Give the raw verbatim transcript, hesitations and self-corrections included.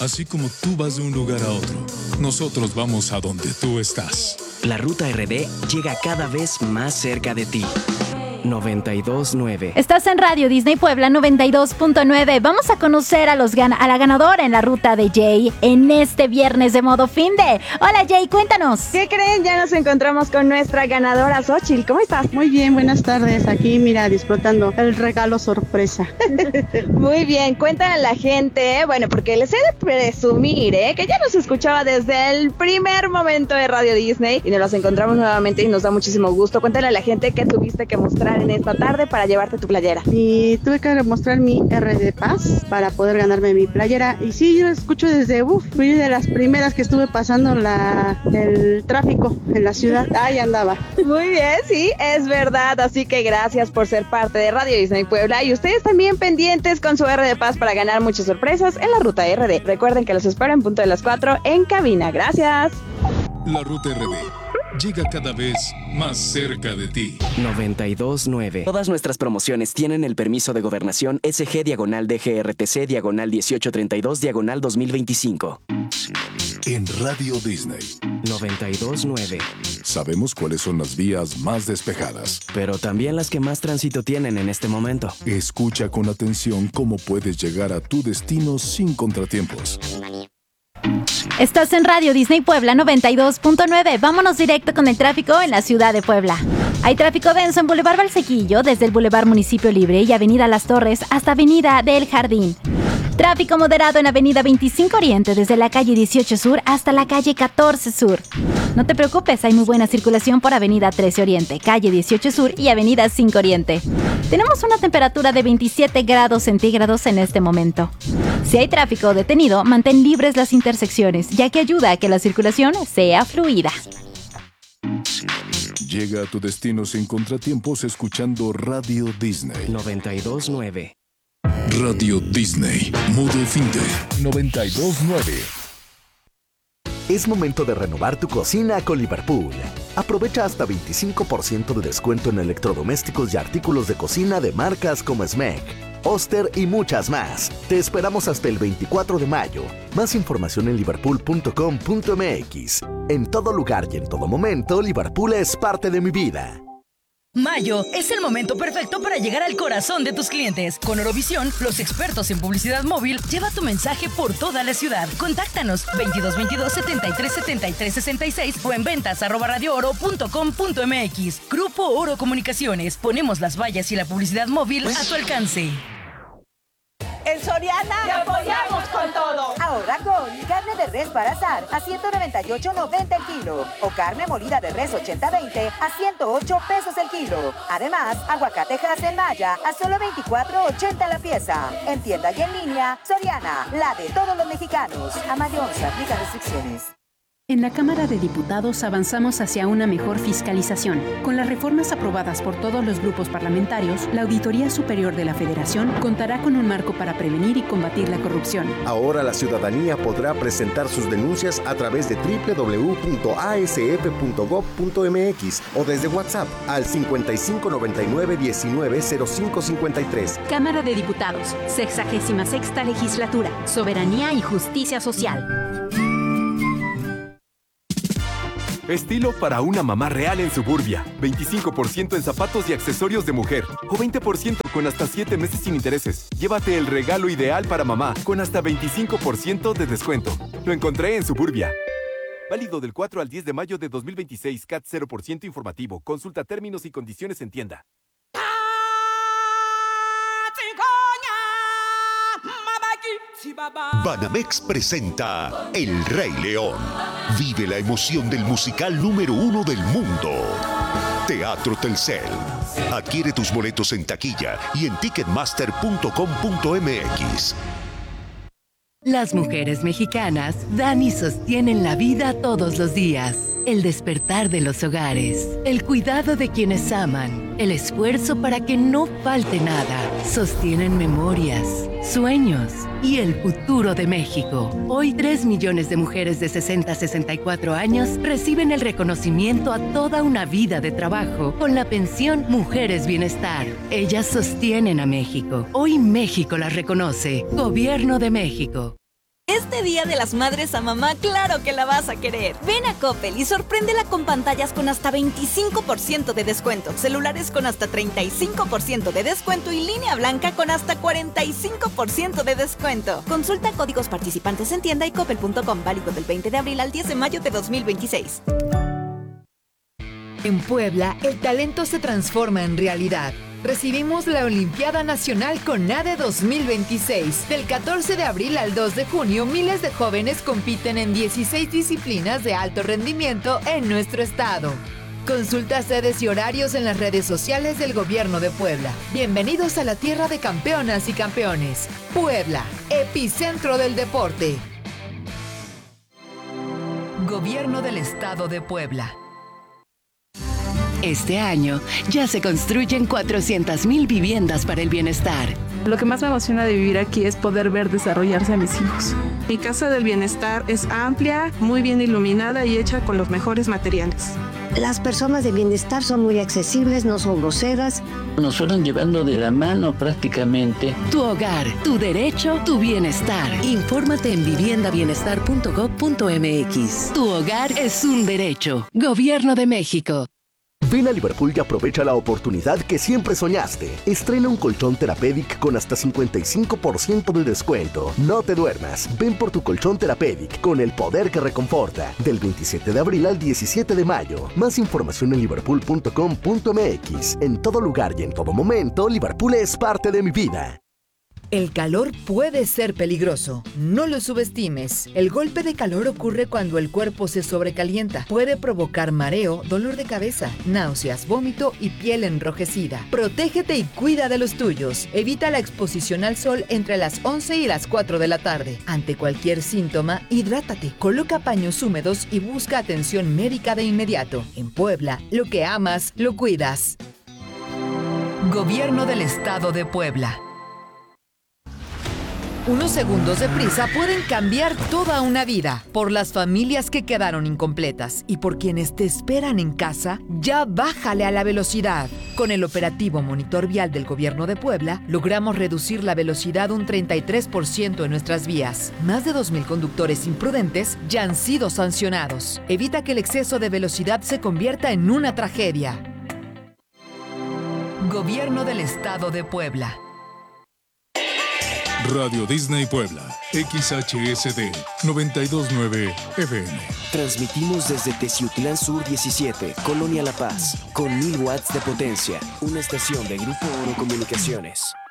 Así como tú vas de un lugar a otro, nosotros vamos a donde tú estás. La Ruta R D llega cada vez más cerca de ti. noventa y dos punto nueve. Estás en Radio Disney Puebla noventa y dos punto nueve. Vamos a conocer a, los gan- a la ganadora en la ruta de Jay en este viernes de modo finde. Hola Jay, cuéntanos. ¿Qué creen? Ya nos encontramos con nuestra ganadora Xochitl. ¿Cómo estás? Muy bien, buenas tardes. Aquí, mira, disfrutando el regalo sorpresa. Muy bien, cuéntale a la gente, bueno, porque les he de presumir, ¿eh? Que ya nos escuchaba desde el primer momento de Radio Disney y nos las encontramos nuevamente y nos da muchísimo gusto. Cuéntale a la gente qué tuviste que mostrar en esta tarde para llevarte tu playera. Y tuve que mostrar mi R de Paz para poder ganarme mi playera. Y sí, yo escucho desde, uff, fui de las primeras que estuve pasando la, el tráfico en la ciudad. Ahí andaba. Muy bien, sí, es verdad. Así que gracias por ser parte de Radio Disney Puebla. Y ustedes también pendientes con su R de Paz para ganar muchas sorpresas en la Ruta R D. Recuerden que los espero en punto de las cuatro en cabina. Gracias. La Ruta R D llega cada vez más cerca de ti. noventa y dos punto nueve. Todas nuestras promociones tienen el permiso de gobernación S G diagonal D G R T C diagonal dieciocho treinta y dos diagonal dos mil veinticinco. En Radio Disney noventa y dos punto nueve. sabemos cuáles son las vías más despejadas, pero también las que más tránsito tienen en este momento. Escucha con atención cómo puedes llegar a tu destino sin contratiempos. Estás en Radio Disney Puebla noventa y dos punto nueve. Vámonos directo con el tráfico en la ciudad de Puebla. Hay tráfico denso en Boulevard Valsequillo, desde el Boulevard Municipio Libre y Avenida Las Torres hasta Avenida del Jardín. Tráfico moderado en Avenida veinticinco Oriente, desde la calle dieciocho Sur hasta la calle catorce Sur. No te preocupes, hay muy buena circulación por Avenida trece Oriente, calle dieciocho Sur y Avenida cinco Oriente. Tenemos una temperatura de veintisiete grados centígrados en este momento. Si hay tráfico detenido, mantén libres las intersecciones, ya que ayuda a que la circulación sea fluida. Llega a tu destino sin contratiempos escuchando Radio Disney noventa y dos punto nueve. Radio Disney, modo finde. noventa y dos punto nueve. Es momento de renovar tu cocina con Liverpool. Aprovecha hasta veinticinco por ciento de descuento en electrodomésticos y artículos de cocina de marcas como Smeg, Oster y muchas más. Te esperamos hasta el veinticuatro de mayo. Más información en liverpool punto com punto m x. En todo lugar y en todo momento, Liverpool es parte de mi vida. Mayo es el momento perfecto para llegar al corazón de tus clientes. Con Orovisión, los expertos en publicidad móvil, lleva tu mensaje por toda la ciudad. Contáctanos veintidós veintidós setenta y tres setenta y tres sesenta y seis o en ventas arroba radio oro punto com punto m x. Grupo Oro Comunicaciones. Ponemos las vallas y la publicidad móvil a tu alcance. En Soriana te apoyamos con todo. Ahora con carne de res para asar a ciento noventa y ocho noventa el kilo o carne molida de res ochenta veinte a ciento ocho pesos el kilo. Además, aguacate Hass en malla a solo veinticuatro ochenta la pieza. En tienda y en línea, Soriana, la de todos los mexicanos. A mayor se aplican restricciones. En la Cámara de Diputados avanzamos hacia una mejor fiscalización. Con las reformas aprobadas por todos los grupos parlamentarios, la Auditoría Superior de la Federación contará con un marco para prevenir y combatir la corrupción. Ahora la ciudadanía podrá presentar sus denuncias a través de doble u doble u doble u punto a s f punto gob punto m x o desde WhatsApp al cincuenta y cinco noventa y nueve diecinueve cero cinco cincuenta y tres. Cámara de Diputados, sexagésima sexta Legislatura, Soberanía y Justicia Social. Estilo para una mamá real en Suburbia. veinticinco por ciento en zapatos y accesorios de mujer. O veinte por ciento con hasta siete meses sin intereses. Llévate el regalo ideal para mamá con hasta veinticinco por ciento de descuento. Lo encontré en Suburbia. Válido del cuatro al diez de mayo de dos mil veintiséis. C A T cero por ciento informativo. Consulta términos y condiciones en tienda. Banamex presenta El Rey León. Vive la emoción del musical número uno del mundo. Teatro Telcel. Adquiere tus boletos en taquilla y en ticketmaster punto com punto m x. Las mujeres mexicanas dan y sostienen la vida todos los días. El despertar de los hogares, el cuidado de quienes aman, el esfuerzo para que no falte nada. Sostienen memorias, sueños y el futuro de México. Hoy tres millones de mujeres de sesenta a sesenta y cuatro años reciben el reconocimiento a toda una vida de trabajo con la pensión Mujeres Bienestar. Ellas sostienen a México. Hoy México las reconoce. Gobierno de México. Este Día de las Madres a mamá, claro que la vas a querer. Ven a Coppel y sorpréndela con pantallas con hasta veinticinco por ciento de descuento, celulares con hasta treinta y cinco por ciento de descuento y línea blanca con hasta cuarenta y cinco por ciento de descuento. Consulta códigos participantes en tienda y coppel punto com, válido del veinte de abril al diez de mayo de dos mil veintiséis. En Puebla, el talento se transforma en realidad. Recibimos la Olimpiada Nacional CONADE dos mil veintiséis. Del catorce de abril al dos de junio, miles de jóvenes compiten en dieciséis disciplinas de alto rendimiento en nuestro estado. Consulta sedes y horarios en las redes sociales del Gobierno de Puebla. Bienvenidos a la tierra de campeonas y campeones. Puebla, epicentro del deporte. Gobierno del Estado de Puebla. Este año ya se construyen cuatrocientas mil viviendas para el bienestar. Lo que más me emociona de vivir aquí es poder ver desarrollarse a mis hijos. Mi casa del bienestar es amplia, muy bien iluminada y hecha con los mejores materiales. Las personas de bienestar son muy accesibles, no son groseras. Nos fueron llevando de la mano prácticamente. Tu hogar, tu derecho, tu bienestar. Infórmate en vivienda bienestar punto gob punto eme equis. Tu hogar es un derecho. Gobierno de México. Ven a Liverpool y aprovecha la oportunidad que siempre soñaste. Estrena un colchón Therapeutic con hasta cincuenta y cinco por ciento de descuento. No te duermas. Ven por tu colchón Therapeutic con el poder que reconforta. Del veintisiete de abril al diecisiete de mayo. Más información en liverpool punto com punto eme equis. En todo lugar y en todo momento, Liverpool es parte de mi vida. El calor puede ser peligroso. No lo subestimes. El golpe de calor ocurre cuando el cuerpo se sobrecalienta. Puede provocar mareo, dolor de cabeza, náuseas, vómito y piel enrojecida. Protégete y cuida de los tuyos. Evita la exposición al sol entre las once y las cuatro de la tarde. Ante cualquier síntoma, hidrátate. Coloca paños húmedos y busca atención médica de inmediato. En Puebla, lo que amas, lo cuidas. Gobierno del Estado de Puebla. Unos segundos de prisa pueden cambiar toda una vida. Por las familias que quedaron incompletas y por quienes te esperan en casa, ya bájale a la velocidad. Con el operativo Monitor Vial del Gobierno de Puebla, logramos reducir la velocidad un treinta y tres por ciento en nuestras vías. Más de dos mil conductores imprudentes ya han sido sancionados. Evita que el exceso de velocidad se convierta en una tragedia. Gobierno del Estado de Puebla. Radio Disney Puebla, X H S D noventa y dos punto nueve F M. Transmitimos desde Teciutlán Sur diecisiete, Colonia La Paz, con mil watts de potencia. Una estación de Grupo Oro Comunicaciones.